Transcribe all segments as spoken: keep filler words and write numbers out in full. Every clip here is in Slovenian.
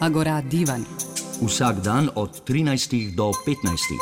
Agora Divan. Vsak dan od trinajstih do petnajstih.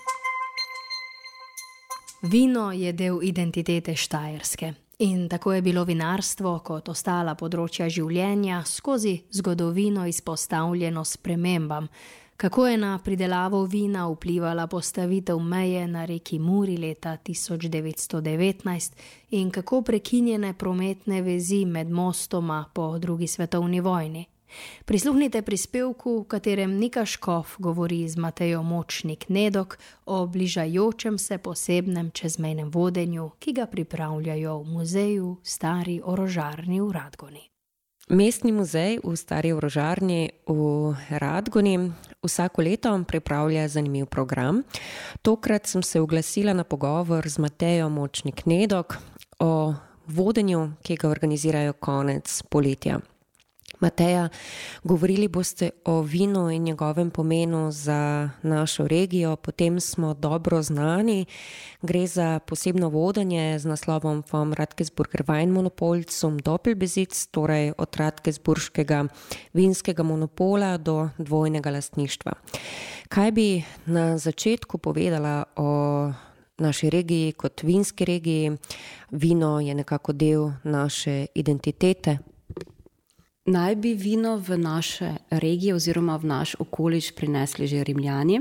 Vino je del identitete Štajerske in tako je bilo vinarstvo kot ostala področja življenja skozi zgodovino izpostavljeno spremembam. Kako je na pridelavo vina vplivala postavitev meje na reki Muri leta tisoč devetsto devetnajst in kako prekinjene prometne vezi med mostoma po drugi svetovni vojni. Prisluhnite prispevku, v katerem Nika Škof govori z Matejo Močnik-Nedok o bližajočem se posebnem čezmejnem vodenju, ki ga pripravljajo v muzeju Stari orožarni v Radgoni. Mestni muzej v Stari orožarni v Radgoni vsako leto pripravlja zanimiv program. Tokrat sem se oglasila na pogovor z Matejo Močnik-Nedok o vodenju, ki ga organizirajo konec poletja. Mateja, govorili boste o vinu in njegovem pomenu za našo regijo, potem smo dobro znani. Gre za posebno vodenje z naslovom Vom Radkersburger Weinmonopol zum Doppelbesitz, torej od Radkersburškega vinskega monopola do dvojnega lastništva. Kaj bi na začetku povedala o naši regiji kot vinski regiji? Vino je nekako del naše identitete. Naj bi vino v naše regije oziroma v naš okoliš prinesli že Rimljani.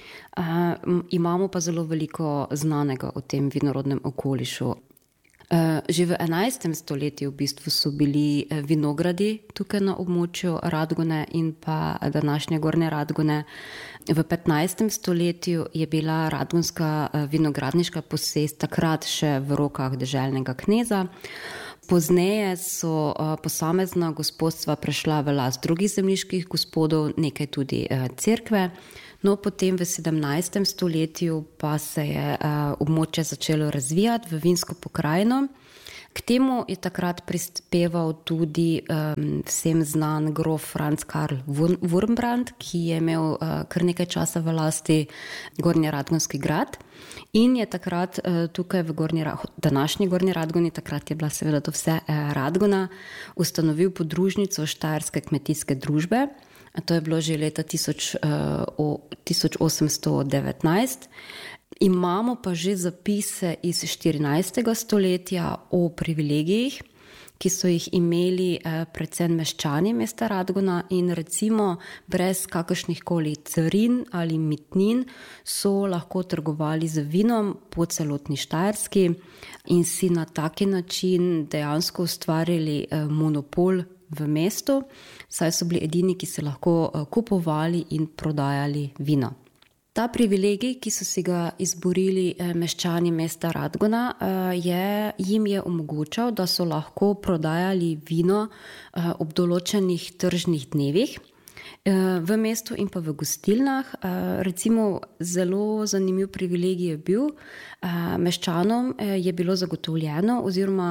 Uh, imamo pa zelo veliko znanega o tem vinorodnem okolišu. Uh, že v enajstem stoletju v bistvu so bili vinogradi tukaj na območju Radgone in pa današnje Gornje Radgone. V petnajstem stoletju je bila radgonska vinogradniška posest takrat še v rokah deželnega kneza. Pozneje so uh, posamezna gospodstva prešla v last drugih zemljiških gospodov, nekaj tudi uh, cerkve. No, potem v sedemnajstem stoletju pa se je uh, območje začelo razvijati v vinsko pokrajino. K temu je takrat prispeval tudi um, vsem znan grof Franz Karl Wurmbrand, ki je imel uh, kar nekaj časa v lasti Gornji Radgonski grad in je takrat uh, tukaj v Gornji, današnji Gornji Radgoni, takrat je bila seveda to vse uh, Radgona, ustanovil podružnico Štajerske kmetijske družbe. To je bilo že leta tisoč, uh, o, tisoč osemsto devetnajst. Imamo pa že zapise iz štirinajstega stoletja o privilegijih, ki so jih imeli eh, predvsem meščani mesta Radgona in recimo brez kakršnihkoli carin ali mitnin so lahko trgovali z vinom po celotni Štajerski in si na taki način dejansko ustvarili eh, monopol v mestu, saj so bili edini, ki so lahko eh, kupovali in prodajali vino. Ta privilegij, ki so si ga izborili meščani mesta Radgona, je, jim je omogočal, da so lahko prodajali vino ob določenih tržnih dnevih v mestu in pa v gostilnah. Recimo zelo zanimiv privilegij je bil, meščanom je bilo zagotovljeno oziroma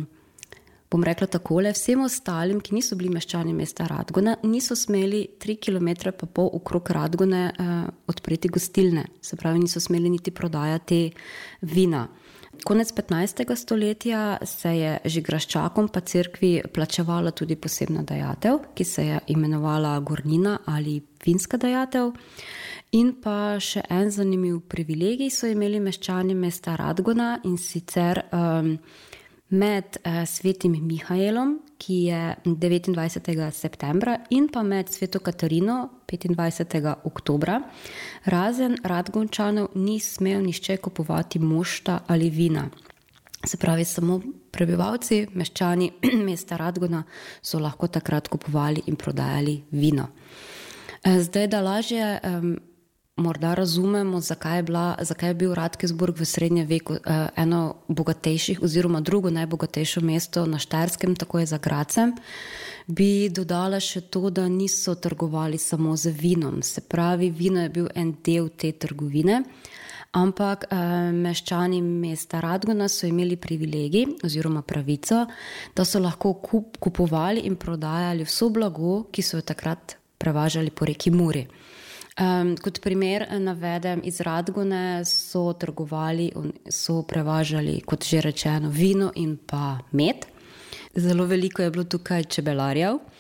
bom rekla takole, vsem ostalim, ki niso bili meščani mesta Radgona, niso smeli tri kilometre pa pol okrog Radgone eh, odpreti gostilne. Se pravi, niso smeli niti prodajati vina. Konec petnajstega stoletja se je že graščakom pa cerkvi plačevala tudi posebna dajatev, ki se je imenovala gornina ali vinska dajatev. In pa še en zanimiv privilegij so imeli meščani mesta Radgona in sicer um, med eh, svetim Mihaelom, ki je devetindvajsetega septembra in pa med sveto Katarino petindvajsetega oktobra, razen Radgončanov ni smel nihče kupovati mošta ali vina. Se pravi, samo prebivalci, meščani mesta Radgona so lahko takrat kupovali in prodajali vino. Eh, zdaj, da lažje um, morda razumemo, zakaj je, bila, zakaj je bil Radkersburg v srednjem veku eh, eno bogatejših oziroma drugo najbogatejše mesto na Štajerskem, tako je za Gradcem, bi dodala še to, da niso trgovali samo z vinom. Se pravi, vino je bil en del te trgovine, ampak eh, meščani mesta Radgona so imeli privilegij oziroma pravico, da so lahko kup, kupovali in prodajali vso blago, ki so jo takrat prevažali po reki Muri. Um, kot primer navedem, iz Radgone so trgovali, so prevažali, kot že rečeno, vino in pa med. Zelo veliko je bilo tukaj čebelarjev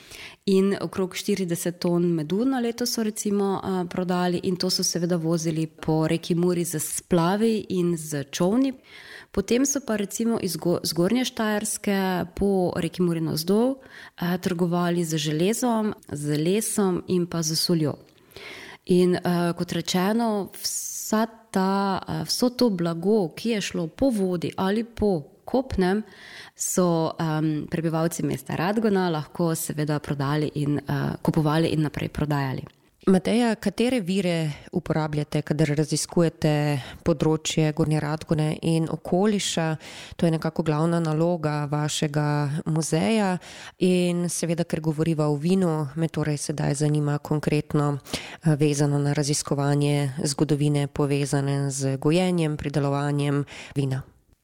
in okrog štirideset ton medu na leto so recimo uh, prodali in to so seveda vozili po reki Muri z splavi in z čovni. Potem so pa recimo iz Zgornje Štajerske po reki Muri navzdol uh, trgovali z železom, z lesom in pa z soljo. In uh, kot rečeno, vsa ta, uh, vso to blago, ki je šlo po vodi ali po kopnem, so um, prebivalci mesta Radgona lahko seveda prodali in uh, kupovali in naprej prodajali. Mateja, katere vire uporabljate, kadar raziskujete področje Gornje Radgone in okoliša? To je nekako glavna naloga vašega muzeja in seveda, ker govoriva o vinu, me torej sedaj zanima konkretno vezano na raziskovanje zgodovine povezane z gojenjem, pridelovanjem vina.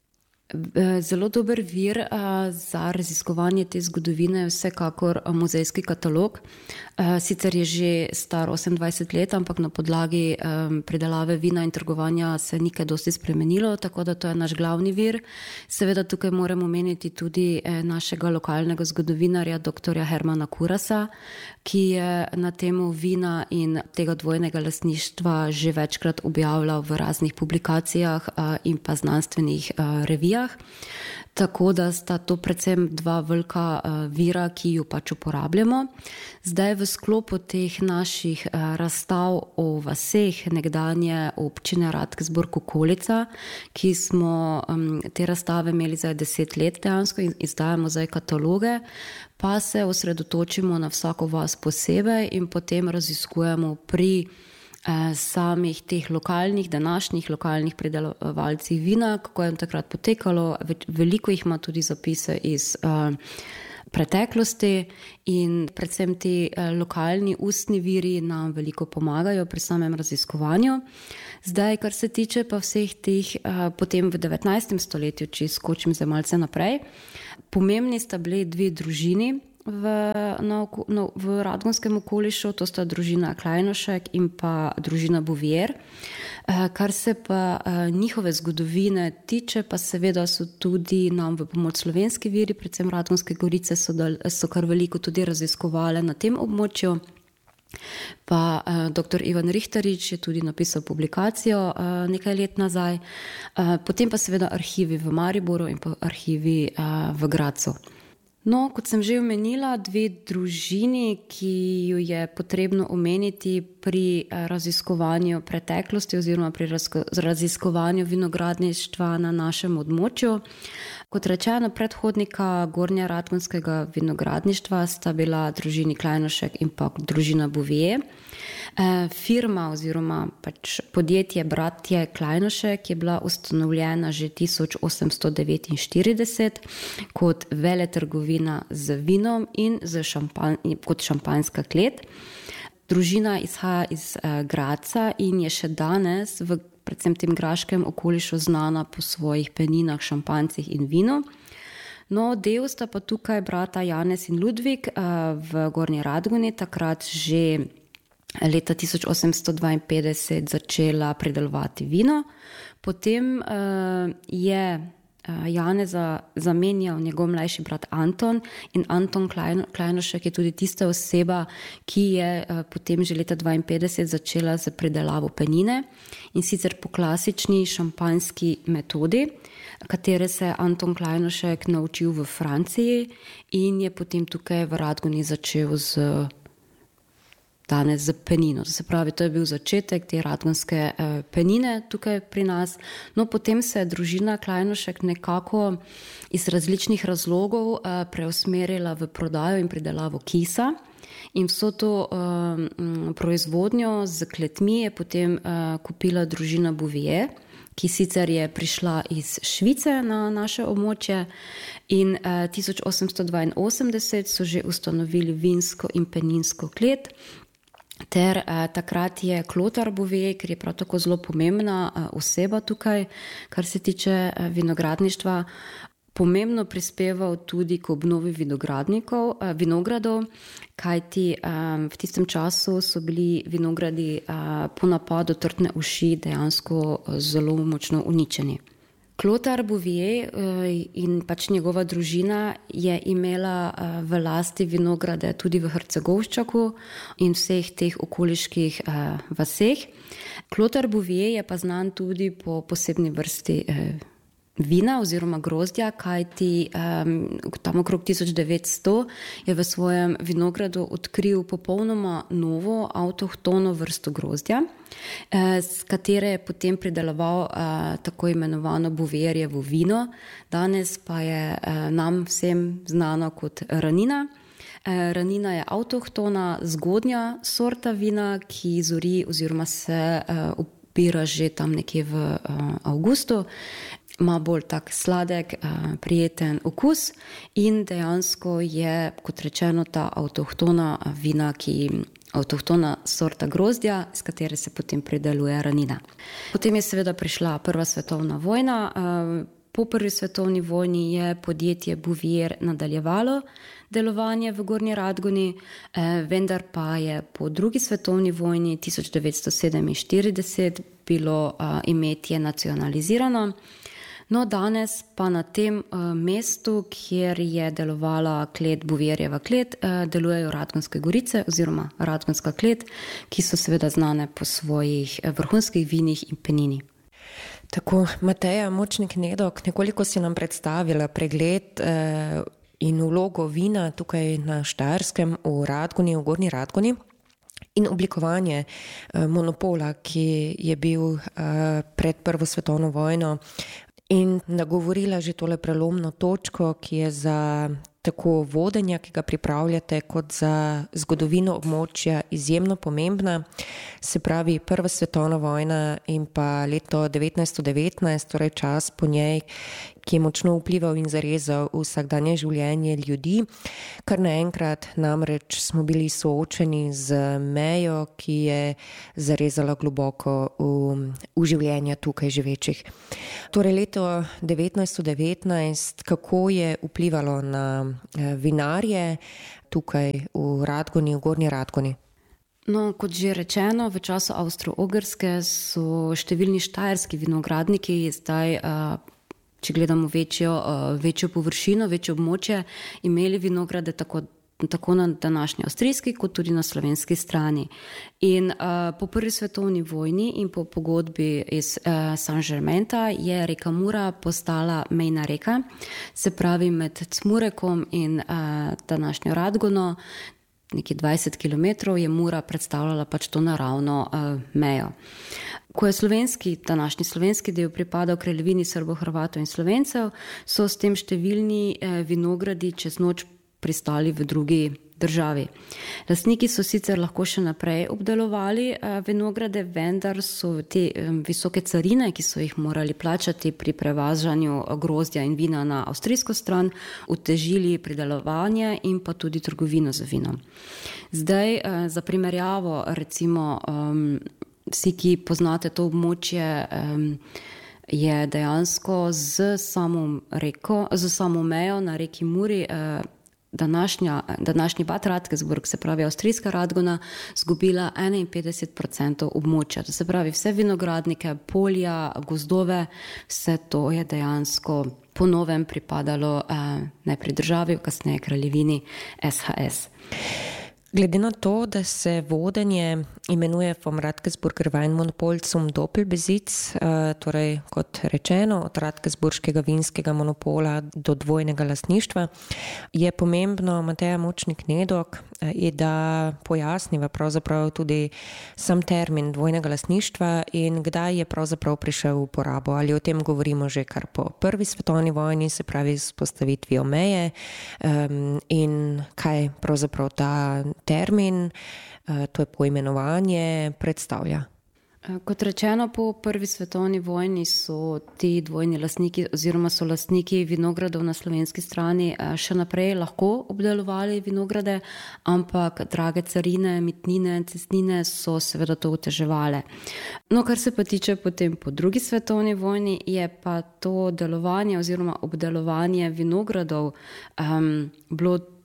Zelo dober vir uh, za raziskovanje te zgodovine je vsekakor muzejski katalog. Uh, sicer je že star osemindvajset let, ampak na podlagi um, pridelave vina in trgovanja se ni kaj dosti spremenilo, tako da to je naš glavni vir. Seveda tukaj moramo omeniti tudi eh, našega lokalnega zgodovinarja, doktorja Hermana Kurasa, ki je na temu vina in tega dvojnega lastništva že večkrat objavljal v raznih publikacijah uh, in pa znanstvenih uh, revijah. Tako da sta to predvsem dva velika uh, vira, ki ju pač uporabljamo. Zdaj v sklopu teh naših uh, razstav o vaseh nekdanje občine Radke-Zborg okolica, ki smo um, te razstave imeli zdaj deset let dejansko in izdajamo zdaj kataloge, pa se osredotočimo na vsako vas posebej in potem raziskujemo pri samih teh lokalnih, današnjih lokalnih pridelovalcih vina, kako je takrat potekalo. Veliko jih ima tudi zapise iz uh, preteklosti in predvsem ti uh, lokalni ustni viri nam veliko pomagajo pri samem raziskovanju. Zdaj, kar se tiče pa vseh teh, uh, potem v devetnajstem stoletju, če skočim za malce naprej, pomembni sta bili dve družini V, na, na, v radgonskem okolišu, to sta družina Klajnošek in pa družina Bouvier. Kar se pa njihove zgodovine tiče, pa seveda so tudi nam v pomoč slovenski viri, predvsem Radgonske gorice so, da, so kar veliko tudi raziskovale na tem območju. Pa eh, doktor Ivan Rihtarič je tudi napisal publikacijo eh, nekaj let nazaj. Eh, potem pa seveda arhivi v Mariboru in pa arhivi eh, v Gradcu. No, kot sem že omenila, dve družini, ki jo je potrebno omeniti pri raziskovanju preteklosti oziroma pri raziskovanju vinogradništva na našem območju. Kot rečeno, predhodnika Gornje Radgonskega vinogradništva sta bila družini Klajnošek in pa družina Bouvier. Firma oziroma pač podjetje Bratje Klajnošek je bila ustanovljena že tisoč osemsto devetinštirideset kot veletrgovina z vinom in z šampan, kot šampanjska klet. Družina izhaja iz uh, Gradca in je še danes v predvsem tem graškem okolišu znana po svojih peninah, šampanjcih in vinu. No, del sta pa tukaj brata Janez in Ludvik uh, v Gornji Radgoni, takrat že leta tisoč osemsto dvainpetdeset začela pridelovati vino. Potem uh, je uh, Janeza zamenjal njegov mlajši brat Anton in Anton Klajno, Klajnošek je tudi tista oseba, ki je uh, potem že leta dvainpetdeset začela z pridelavo penine in sicer po klasični šampanjski metodi, katere se je Anton Klajnošek naučil v Franciji in je potem tukaj v Radgoni začel z danes z penino. To se pravi, to je bil začetek te radgonske eh, penine tukaj pri nas. No, potem se je družina Klajnošek nekako iz različnih razlogov eh, preusmerila v prodajo in pridelavo kisa in vso to eh, proizvodnjo z kletmi je potem eh, kupila družina Bouvier, ki sicer je prišla iz Švice na naše območje in eh, tisoč osemsto dvainosemdeset so že ustanovili vinsko in peninsko klet. Ter eh, takrat je Klotar Bouvier, ker je prav tako zelo pomembna eh, oseba tukaj, kar se tiče eh, vinogradništva, pomembno prispeval tudi k obnovi vinogradnikov, eh, vinogradov, kajti eh, v tistem času so bili vinogradi eh, po napadu trtne uši dejansko zelo močno uničeni. Clotaire Bouvier in pač njegova družina je imela v lasti vinograde tudi v Hercegovščaku in vseh teh okoliških vaseh. Clotaire Bouvier je pa znan tudi po posebni vrsti vina oziroma grozdja, kajti um, tam okrog tisoč devetsto je v svojem vinogradu odkril popolnoma novo avtohtono vrsto grozdja, eh, s katere je potem prideloval eh, tako imenovano Bouvierjevo vino, danes pa je eh, nam vsem znano kot Ranina. Eh, Ranina je avtohtona zgodnja sorta vina, ki zori oziroma se eh, opira že tam nekje v eh, avgustu. Ima bolj tak sladek, prijeten okus in dejansko je, kot rečeno, ta avtohtona vina, ki avtohtona sorta grozdja, iz katere se potem prideluje Ranina. Potem je seveda prišla prva svetovna vojna. Po prvi svetovni vojni je podjetje Bouvier nadaljevalo delovanje v Gornji Radgoni, vendar pa je po drugi svetovni vojni tisoč devetsto sedeminštirideset bilo imetje nacionalizirano. No, danes pa na tem uh, mestu, kjer je delovala klet Bouvierjeva klet, uh, delujejo Radgonske gorice oziroma Radgonska klet, ki so seveda znane po svojih vrhunskih vinih in penini. Tako, Mateja Močnik-Nedok, nekoliko si nam predstavila pregled uh, in vlogo vina tukaj na Štajerskem v Radgoni, v Gornji Radgoni. In oblikovanje uh, monopola, ki je bil uh, pred Prvo svetovno vojno, in nagovorila že tole prelomno točko, ki je za tako vodenja, ki ga pripravljate, kot za zgodovino območja izjemno pomembna. Se pravi, Prva svetovna vojna in pa leto devetnajststo devetnajst, torej čas po njej, ki je močno vplival in zarezal vsakdanje življenje ljudi. Kar naenkrat namreč smo bili soočeni z mejo, ki je zarezala globoko v, v življenja tukaj živečih. Torej leto devetnajststo devetnajst, kako je vplivalo na vinarje tukaj v Radgoni, v Gornji Radgoni? No, kot že rečeno, v času Avstro-Ogrske so številni štajerski vinogradniki zdaj, če gledamo večjo, večjo površino, večjo območje, imeli vinograde tako, tako na današnji avstrijski, kot tudi na slovenski strani. In uh, po prvi svetovni vojni in po pogodbi iz uh, Saint-Germainta je reka Mura postala mejna reka, se pravi med Cmurekom in uh, današnjo Radgono, nekje dvajset kilometrov je Mura predstavljala pač to naravno uh, mejo. Ko je slovenski, današnji slovenski del pripadal kraljevini Srbov, Hrvatov in Slovencev, so s tem številni eh, vinogradi čez noč pristali v drugi državi. Lastniki so sicer lahko še naprej obdelovali eh, vinograde, vendar so te eh, visoke carine, ki so jih morali plačati pri prevažanju grozdja in vina na avstrijsko stran, otežili pridelovanje in pa tudi trgovino z vinom. Zdaj, eh, za primerjavo, recimo, eh, vsi, ki poznate to območje, je dejansko z samo reko, z samo mejo na reki Muri, današnja, današnji Bad Radkersburg, se pravi avstrijska Radgona, zgubila enainpetdeset procentov območja. To se pravi vse vinogradnike, polja, gozdove, vse to je dejansko po novem pripadalo najprej državi, kasneje kraljevini S H S. Glede na to, da se vodenje imenuje vom Radkersburger Weinmonopol zum Doppelbesitz, torej kot rečeno, od Radkersburškega vinskega monopola do dvojnega lastništva, je pomembno, Mateja Močnik-Nedok, je, da pojasniva pravzaprav tudi sam termin dvojnega lastništva in kdaj je pravzaprav prišel v uporabo. Ali o tem govorimo že kar po prvi svetovni vojni, se pravi s postavitvijo meje, um, in kaj pravzaprav ta termin, to je poimenovanje, predstavlja? Kot rečeno, po prvi svetovni vojni so ti dvojni lastniki oziroma so lastniki vinogradov na slovenski strani še naprej lahko obdelovali vinograde, ampak drage carine, mitnine, cestnine so seveda to oteževale. No, kar se pa tiče potem po drugi svetovni vojni, je pa to delovanje oziroma obdelovanje vinogradov um, bilo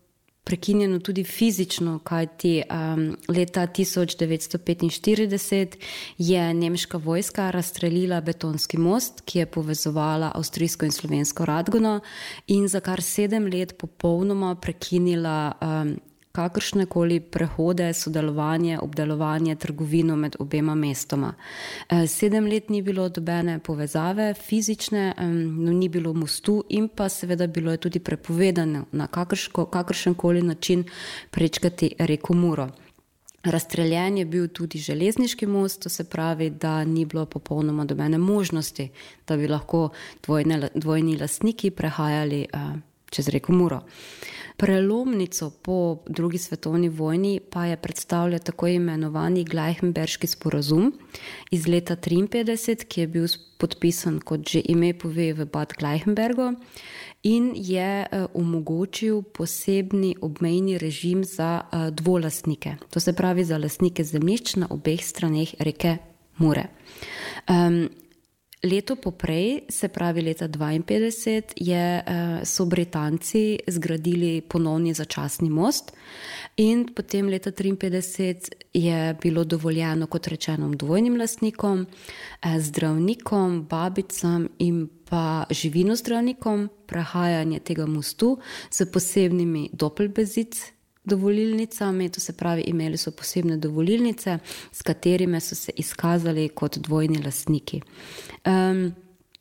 prekinjeno tudi fizično, kajti um, leta tisoč devetsto petinštirideset je nemška vojska razstrelila betonski most, ki je povezovala avstrijsko in slovensko Radgono in za kar sedem let popolnoma prekinila um, kakršnekoli prehode, sodelovanje, obdelovanje, trgovino med obema mestoma. Sedem let ni bilo dobene povezave fizične, no, ni bilo mostu in pa seveda bilo je tudi prepovedano na kakrško, kakršenkoli način prečkati reko Muro. Razstreljen je bil tudi železniški most, to se pravi, da ni bilo popolnoma dobene možnosti, da bi lahko dvojne, dvojni lastniki prehajali uh, čez reko Muro. Prelomnico po drugi svetovni vojni pa je predstavljal tako imenovani Gleichenberški sporazum iz leta triinpetdeset, ki je bil podpisan, kot že ime pove, v Bad Gleichenbergu in je uh, omogočil posebni obmejni režim za uh, dvolastnike, to se pravi za lastnike zemljišč na obeh straneh reke Mure. Um, Leto poprej, se pravi leta dvainpetdeset, je, so Britanci zgradili ponovni začasni most in potem leta triinpetdeset je bilo dovoljeno, kot rečeno, dvojnim lastnikom, zdravnikom, babicam in pa živinozdravnikom prehajanje tega mostu s posebnimi doppelbesitz dovolilnicami, to se pravi, imeli so posebne dovolilnice, s katerimi so se izkazali kot dvojni lastniki. Um,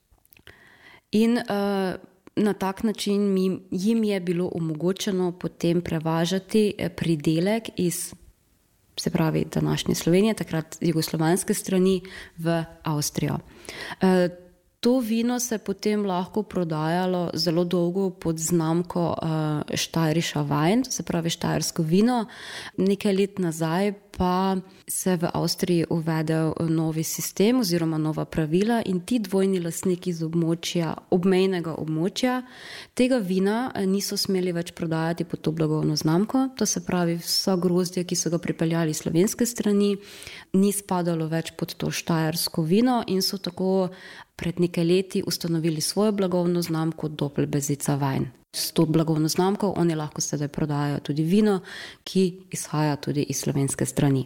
in uh, na tak način mi, jim je bilo omogočeno potem prevažati pridelek iz, se pravi, današnje Slovenije, takrat jugoslovanske strani, v Avstrijo. Uh, To vino se potem lahko prodajalo zelo dolgo pod znamko uh, Steirischer Wein, to se pravi štajersko vino. Nekaj let nazaj pa se v Avstriji uvedel novi sistem oziroma nova pravila in ti dvojni lastniki z območja, obmejnega območja tega vina niso smeli več prodajati pod to blagovno znamko. To se pravi, vsa grozdja, ki so ga pripeljali slovenske strani, ni spadalo več pod to štajersko vino in so tako pred nekaj leti ustanovili svojo blagovno znamko Doppelbesitzer Wein. S to blagovno znamko oni lahko sedaj prodajajo tudi vino, ki izhaja tudi iz slovenske strani.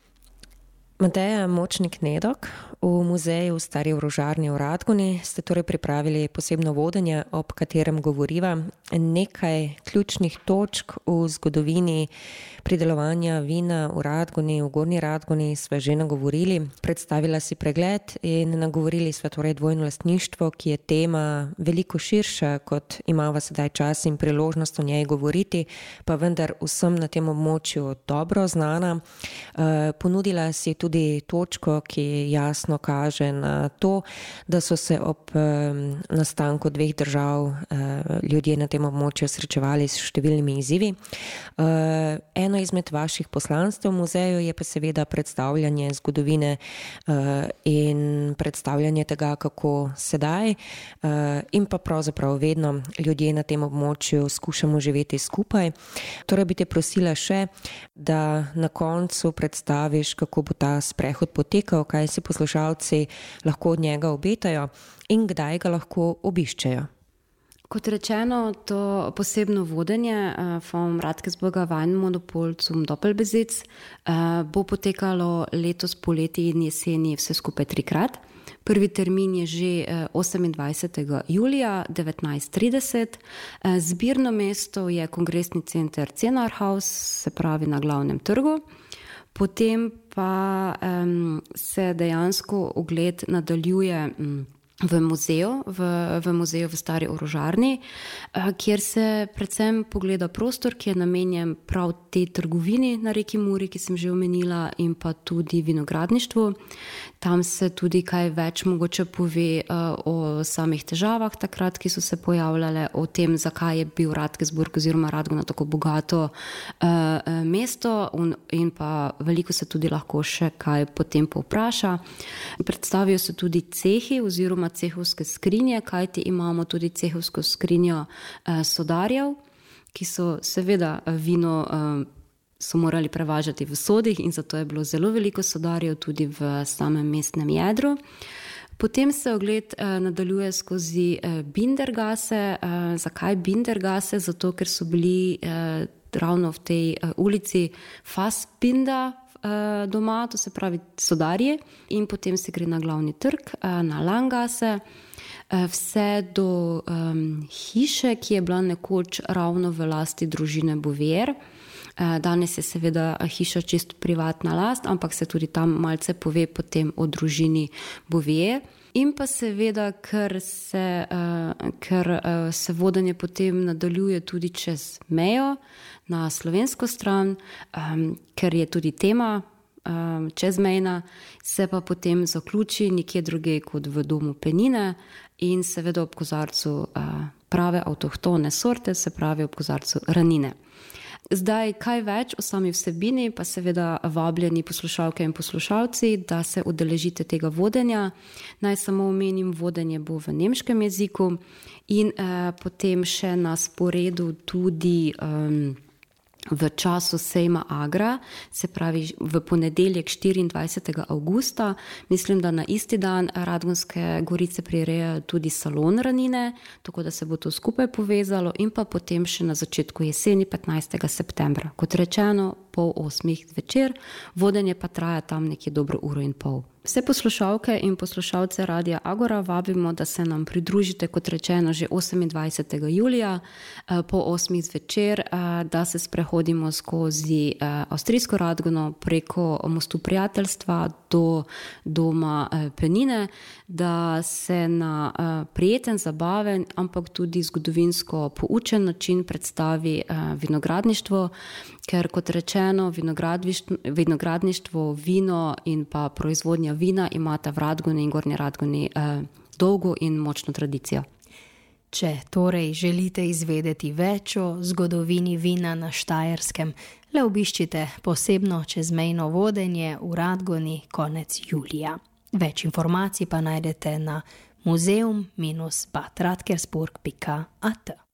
Mateja Močnik-Nedok, v muzeju Stari orožarni v Radgoni ste torej pripravili posebno vodenje, ob katerem govoriva nekaj ključnih točk v zgodovini pridelovanja vina v Radgoni, v Gornji Radgoni sva že nagovorili. Predstavila si pregled in nagovorili sva torej dvojno lastništvo, ki je tema veliko širša, kot imava sedaj čas in priložnost o njej govoriti, pa vendar vsem na tem območju dobro znana. Ponudila si tudi točko, ki jasno kaže na to, da so se ob nastanku dveh držav ljudje na tem območju srečevali s številnimi izzivi. Eno izmed vaših poslanstev v muzeju je pa seveda predstavljanje zgodovine in predstavljanje tega, kako sedaj in pa pravzaprav vedno ljudje na tem območju skušamo živeti skupaj. Torej bi te prosila še, da na koncu predstaviš, kako bo ta sprehod potekal, kaj si poslušalci lahko od njega obetajo in kdaj ga lahko obiščejo. Kot rečeno, to posebno vodenje vom Radkersburger Weinmonopol zum Doppelbesitz bo potekalo letos poleti in jeseni vse skupaj trikrat. Prvi termin je že osemindvajsetega julija devetnajst trideset. Zbirno mesto je kongresni center Cenarhaus, se pravi na glavnem trgu. Potem pa um, se dejansko ogled nadaljuje um, v muzeju, v, v muzeju v Stari orožarni, kjer se predvsem pogleda prostor, ki je namenjen prav tej trgovini na reki Muri, ki sem že omenila, in pa tudi vinogradništvu. Tam se tudi kaj več mogoče pove uh, o samih težavah takrat, ki so se pojavljale, o tem, zakaj je bil Radkersburg oziroma Radgona tako bogato uh, mesto in, in pa veliko se tudi lahko še kaj potem povpraša. Predstavijo se tudi cehi oziroma cehovske skrinje, kajti imamo tudi cehovsko skrinjo uh, sodarjev, ki so seveda vino uh, so morali prevažati v sodih in zato je bilo zelo veliko sodarjev tudi v samem mestnem jedru. Potem se ogled uh, nadaljuje skozi uh, Bindergasse. Uh, zakaj Bindergasse? Zato, ker so bili uh, ravno v tej uh, ulici Fassbinder uh, doma, to se pravi sodarje, in potem se gre na glavni trg, uh, na Langgasse, uh, vse do um, hiše, ki je bila nekoč ravno v lasti družine Bouvier. Danes je seveda hiša čisto privatna last, ampak se tudi tam malce pove potem o družini Bouvier. In pa seveda, ker se, uh, ker, uh, se vodenje potem nadaljuje tudi čez mejo na slovensko stran, um, ker je tudi tema um, čezmejna, se pa potem zaključi nekje druge kot v domu Penine in seveda ob kozarcu uh, prave avtohtone sorte, se pravi ob kozarcu ranine. Zdaj, kaj več o sami vsebini, pa seveda vabljeni poslušalke in poslušalci, da se udeležite tega vodenja. Naj samo omenim, vodenje bo v nemškem jeziku in eh, potem še na sporedu tudi um, v času sejma Agra, se pravi v ponedeljek štiriindvajsetega avgusta. Mislim, da na isti dan Radgonske gorice prirejajo tudi salon ranine, tako da se bo to skupaj povezalo, in pa potem še na začetku jeseni petnajstega septembra. Kot rečeno, pol osmih zvečer, vodenje pa traja tam nekje dobro uro in pol. Vse poslušalke in poslušalce Radia Agora vabimo, da se nam pridružite, kot rečeno, že osemindvajsetega julija po osmih zvečer, da se sprehodimo skozi avstrijsko Radgono preko mostu prijateljstva do doma Penine, da se na prijeten, zabaven, ampak tudi zgodovinsko poučen način predstavi vinogradništvo, ker kot rečeno, vinogradništvo, vino in pa proizvodnja vina imata v Radgoni in Gornji Radgoni eh, dolgo in močno tradicijo. Če torej želite izvedeti več o zgodovini vina na Štajerskem, le obiščite posebno čezmejno vodenje v Radgoni konec julija. Več informacij pa najdete na muzeum dash bad radkersburg pika at.